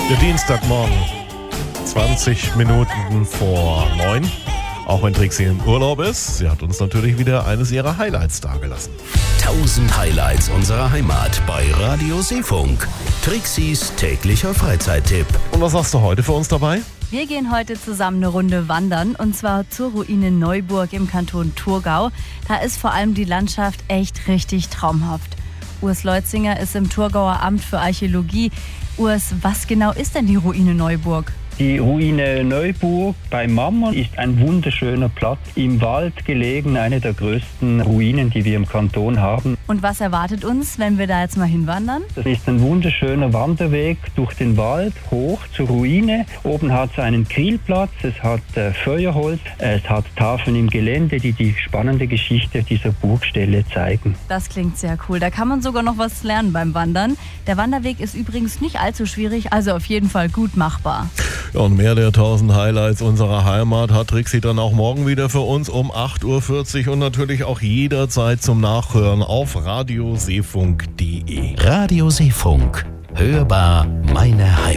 Der Dienstagmorgen, 20 Minuten vor 9. Auch wenn Trixie im Urlaub ist, sie hat uns natürlich wieder eines ihrer Highlights dargelassen. 1000 Highlights unserer Heimat bei Radio Seefunk. Trixis täglicher Freizeittipp. Und was hast du heute für uns dabei? Wir gehen heute zusammen eine Runde wandern und zwar zur Ruine Neuburg im Kanton Thurgau. Da ist vor allem die Landschaft echt richtig traumhaft. Urs Leutzinger ist im Thurgauer Amt für Archäologie. Urs, was genau ist denn die Ruine Neuburg? Die Ruine Neuburg bei Mammern ist ein wunderschöner Platz, im Wald gelegen, eine der größten Ruinen, die wir im Kanton haben. Und was erwartet uns, wenn wir da jetzt mal hinwandern? Das ist ein wunderschöner Wanderweg durch den Wald hoch zur Ruine. Oben hat es einen Grillplatz, es hat Feuerholz, es hat Tafeln im Gelände, die die spannende Geschichte dieser Burgstelle zeigen. Das klingt sehr cool. Da kann man sogar noch was lernen beim Wandern. Der Wanderweg ist übrigens nicht allzu schwierig, also auf jeden Fall gut machbar. Ja, und mehr der 1000 Highlights unserer Heimat hat Trixie dann auch morgen wieder für uns um 8.40 Uhr und natürlich auch jederzeit zum Nachhören auf radioseefunk.de. Radio Seefunk. Hörbar meine Heimat.